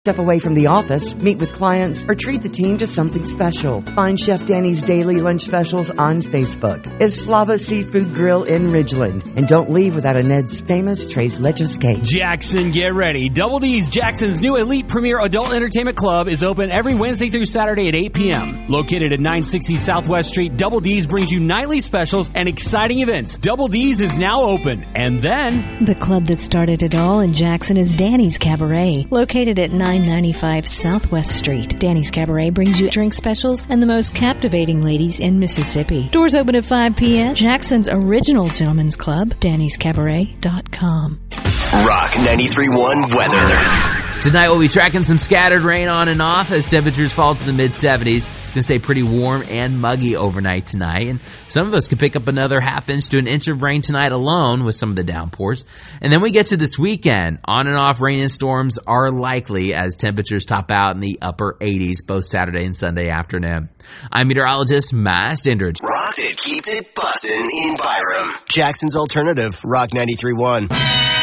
Step away from the office, meet with clients, or treat the team to something special. Find Chef Danny's daily lunch specials on Facebook. It's Slava Seafood Grill in Ridgeland. And don't leave without a Ned's famous Tres Leches cake. Jackson, get ready. Double D's, Jackson's new elite premier adult entertainment club, is open every Wednesday through Saturday at 8 p.m. Located at 960 Southwest Street, Double D's brings you nightly specials and exciting events. Double D's is now open. And then the club that started it all in Jackson is Danny's Cabaret. Located at 995 Southwest Street, Danny's Cabaret brings you drink specials and the most captivating ladies in Mississippi. Doors open at 5 p.m. Jackson's original gentlemen's club, Danny'sCabaret.com. Rock 93.1 weather. Tonight we'll be tracking some scattered rain on and off as temperatures fall to the mid-70s. It's going to stay pretty warm and muggy overnight tonight. And some of us could pick up another half inch to an inch of rain tonight alone with some of the downpours. And then we get to this weekend. On and off rain and storms are likely as temperatures top out in the upper 80s both Saturday and Sunday afternoon. I'm meteorologist Matt Stendridge. Rock that keeps it bussin' in Byram. Jackson's Alternative, Rock 93.1.